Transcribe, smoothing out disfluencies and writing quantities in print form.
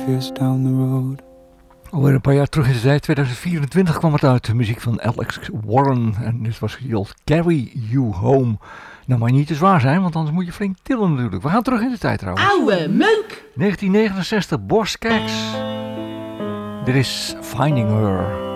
years down the road. Alweer een paar jaar terug in de tijd, 2024 kwam het uit. De muziek van Alex Warren. En dit was getiteld Carry You Home. Nou, maar niet te zwaar zijn, want anders moet je flink tillen natuurlijk. We gaan terug in de tijd trouwens. Oude meuk! 1969, Boss Skaggs. Dit is Finding Her.